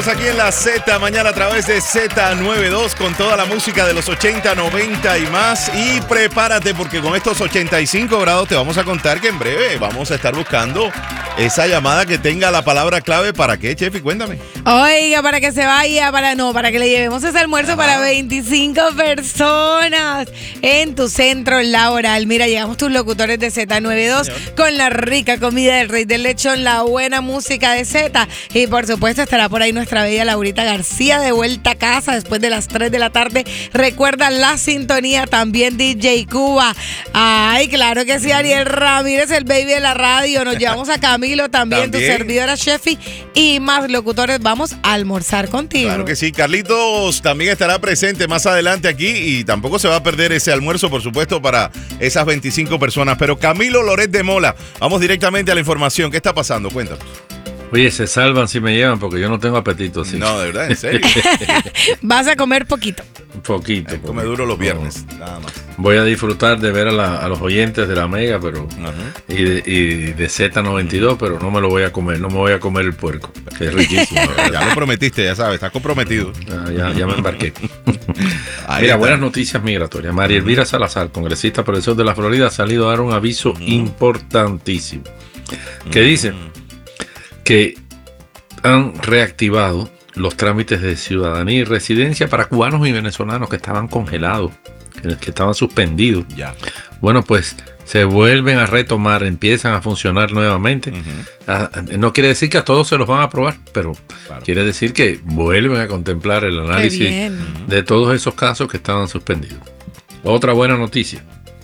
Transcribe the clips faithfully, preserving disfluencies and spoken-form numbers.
aquí en la Z mañana a través de Z noventa y dos con toda la música de los ochenta, noventa y más. Y prepárate porque con estos ochenta y cinco grados te vamos a contar que en breve vamos a estar buscando esa llamada que tenga la palabra clave. ¿Para qué, Chefi? Cuéntame. Oiga, para que se vaya, para no, para que le llevemos ese almuerzo. Ajá. Para veinticinco personas en tu centro laboral. Mira, llegamos tus locutores de Z noventa y dos Señor. Con la rica comida del Rey del Lechón, la buena música de Z. Y por supuesto estará por ahí nuestra bella Laurita García de vuelta a casa después de las tres de la tarde. Recuerda la sintonía, también D J Cuba. Ay, claro que sí, Ariel Ramírez, el baby de la radio. Nos llevamos a Camilo también, ¿También? tu servidora Chefi y más locutores. Vamos a almorzar contigo. Claro que sí. Carlitos también estará presente más adelante aquí y tampoco se va a perder ese almuerzo, por supuesto, para esas veinticinco personas. Pero Camilo Loret de Mola, vamos directamente a la información. ¿Qué está pasando? Cuéntanos. Oye, se salvan si me llevan porque yo no tengo apetito así. No, de verdad, en serio. Vas a comer poquito. Poquito. Eh, come duro los viernes, no. nada más. Voy a disfrutar de ver a, la, a los oyentes de la Mega pero uh-huh. y, de, y de Z noventa y dos, pero no me lo voy a comer, no me voy a comer el puerco, que es riquísimo. Ya lo prometiste, ya sabes, estás comprometido. Ah, ya, ya me embarqué. Ahí Mira, está. buenas noticias migratorias. María Elvira Salazar, congresista por el sur de la Florida, ha salido a dar un aviso uh-huh. importantísimo. Que uh-huh. dice que han reactivado los trámites de ciudadanía y residencia para cubanos y venezolanos que estaban congelados, que, que estaban suspendidos. Ya. Bueno, pues se vuelven a retomar, empiezan a funcionar nuevamente. Uh-huh. Ah, no quiere decir que a todos se los van a aprobar, pero claro. quiere decir que vuelven a contemplar el análisis de todos esos casos que estaban suspendidos. Otra buena noticia.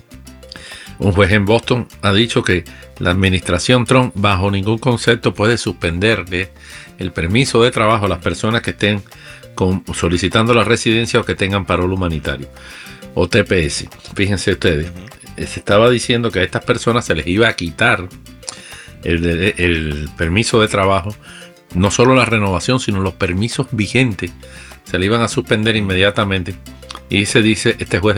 Un juez en Boston ha dicho que la administración Trump bajo ningún concepto puede suspenderle el permiso de trabajo a las personas que estén con, solicitando la residencia o que tengan parol humanitario o T P S. Fíjense ustedes, uh-huh. se estaba diciendo que a estas personas se les iba a quitar el, el, el permiso de trabajo, no solo la renovación, sino los permisos vigentes se le iban a suspender inmediatamente. Y se dice, este juez